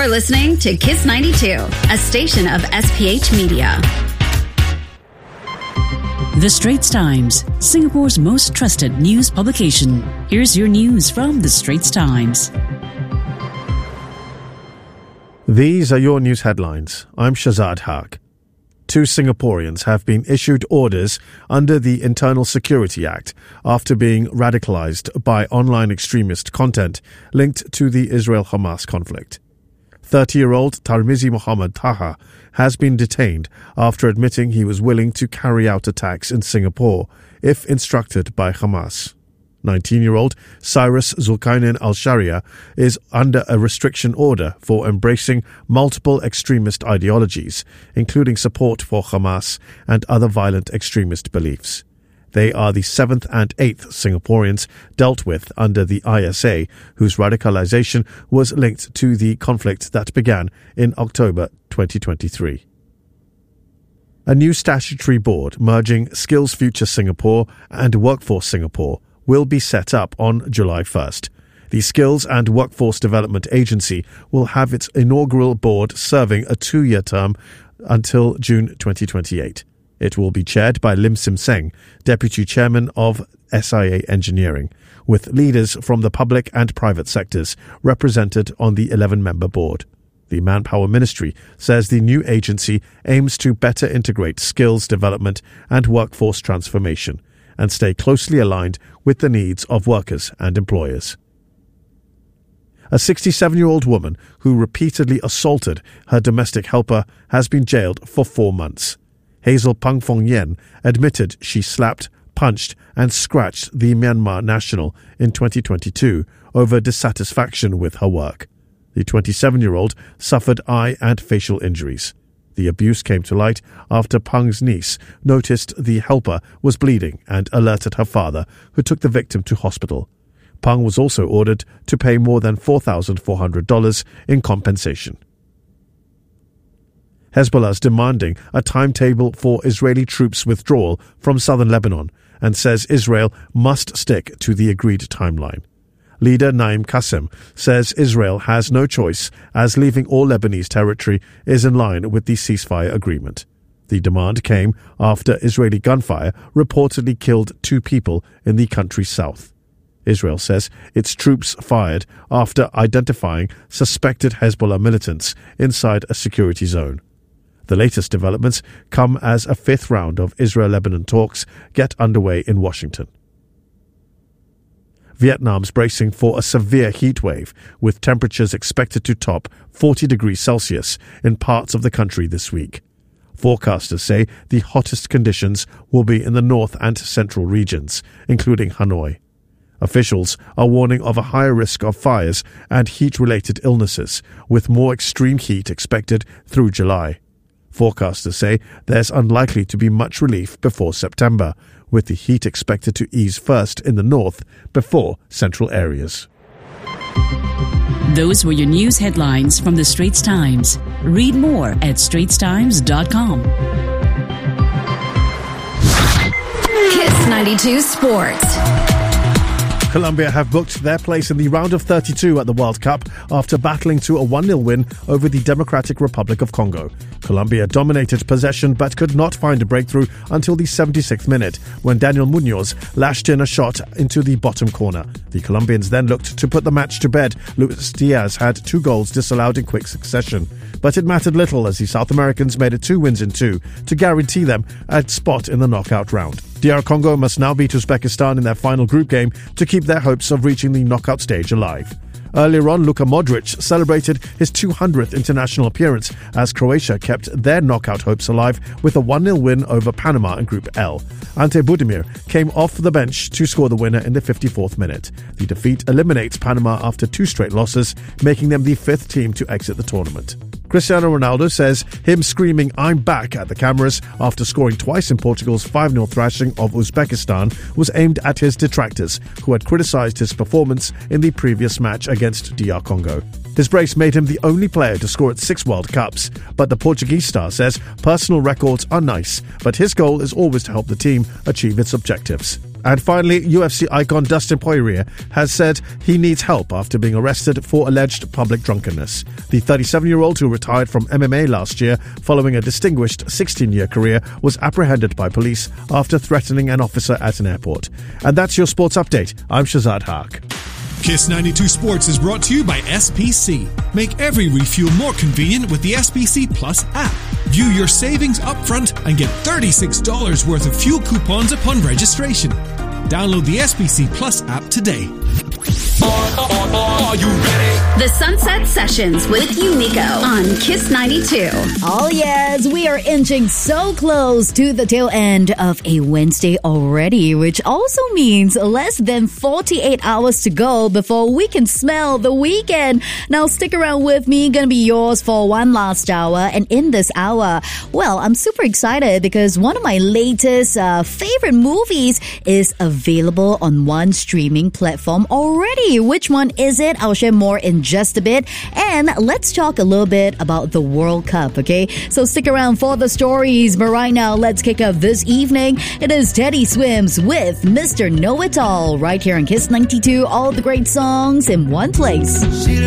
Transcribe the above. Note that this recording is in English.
You're listening to Kiss 92, a station of SPH Media. The Straits Times, Singapore's most trusted news publication. Here's your news from The Straits Times. These are your news headlines. I'm Shazad Haq. 2 Singaporeans have been issued orders under the Internal Security Act after being radicalized by online extremist content linked to the Israel-Hamas conflict. 30-year-old Tarmizi Muhammad Taha has been detained after admitting he was willing to carry out attacks in Singapore if instructed by Hamas. 19-year-old Cyrus Zulkarnain Al-Sharia is under a restriction order for embracing multiple extremist ideologies, including support for Hamas and other violent extremist beliefs. They are the 7th and 8th Singaporeans dealt with under the ISA, whose radicalization was linked to the conflict that began in October 2023. A new statutory board merging Skills Future Singapore and Workforce Singapore will be set up on July 1st. The Skills and Workforce Development Agency will have its inaugural board serving a 2-year term until June 2028. It will be chaired by Lim Sim Seng, Deputy Chairman of SIA Engineering, with leaders from the public and private sectors represented on the 11-member board. The Manpower Ministry says the new agency aims to better integrate skills development and workforce transformation and stay closely aligned with the needs of workers and employers. A 67-year-old woman who repeatedly assaulted her domestic helper has been jailed for 4 months. Hazel Pang Fong Yen admitted she slapped, punched and scratched the Myanmar national in 2022 over dissatisfaction with her work. The 27-year-old suffered eye and facial injuries. The abuse came to light after Pang's niece noticed the helper was bleeding and alerted her father, who took the victim to hospital. Pang was also ordered to pay more than $4,400 in compensation. Hezbollah is demanding a timetable for Israeli troops' withdrawal from southern Lebanon and says Israel must stick to the agreed timeline. Leader Naim Qassem says Israel has no choice as leaving all Lebanese territory is in line with the ceasefire agreement. The demand came after Israeli gunfire reportedly killed 2 people in the country's south. Israel says its troops fired after identifying suspected Hezbollah militants inside a security zone. The latest developments come as a 5th round of Israel-Lebanon talks get underway in Washington. Vietnam's bracing for a severe heat wave, with temperatures expected to top 40 degrees Celsius in parts of the country this week. Forecasters say the hottest conditions will be in the north and central regions, including Hanoi. Officials are warning of a higher risk of fires and heat-related illnesses, with more extreme heat expected through July. Forecasters say there's unlikely to be much relief before September, with the heat expected to ease first in the north before central areas. Those were your news headlines from The Straits Times. Read more at straitstimes.com. Kiss 92 Sports. Colombia have booked their place in the round of 32 at the World Cup after battling to a 1-0 win over the Democratic Republic of Congo. Colombia dominated possession but could not find a breakthrough until the 76th minute when Daniel Munoz lashed in a shot into the bottom corner. The Colombians then looked to put the match to bed. Luis Diaz had 2 goals disallowed in quick succession. But it mattered little as the South Americans made it 2 wins in 2 to guarantee them a spot in the knockout round. DR Congo must now beat Uzbekistan in their final group game to keep their hopes of reaching the knockout stage alive. Earlier on, Luka Modric celebrated his 200th international appearance as Croatia kept their knockout hopes alive with a 1-0 win over Panama in Group L. Ante Budimir came off the bench to score the winner in the 54th minute. The defeat eliminates Panama after 2 straight losses, making them the 5th team to exit the tournament. Cristiano Ronaldo says him screaming "I'm back" at the cameras after scoring twice in Portugal's 5-0 thrashing of Uzbekistan was aimed at his detractors, who had criticised his performance in the previous match against DR Congo. His brace made him the only player to score at 6 World Cups, but the Portuguese star says personal records are nice, but his goal is always to help the team achieve its objectives. And finally, UFC icon Dustin Poirier has said he needs help after being arrested for alleged public drunkenness. The 37-year-old who retired from MMA last year following a distinguished 16-year career was apprehended by police after threatening an officer at an airport. And that's your sports update. I'm Shazad Haq. Kiss 92 Sports is brought to you by SPC. Make every refuel more convenient with the SPC Plus app. View your savings upfront and get $36 worth of fuel coupons upon registration. Download the SPC Plus app today. Are you ready? The Sunset Sessions with Unico on Kiss 92. Oh yes, we are inching so close to the tail end of a Wednesday already, which also means less than 48 hours to go before we can smell the weekend. Now stick around with me, gonna be yours for one last hour. And in this hour, well, I'm super excited because one of my latest favorite movies is available on one streaming platform already. Which one is it? I'll share more in just a bit. And let's talk a little bit about the World Cup, okay? So stick around for the stories. But right now, let's kick off this evening. It is Teddy Swims with Mr. Know-It-All right here on Kiss 92. All the great songs in one place.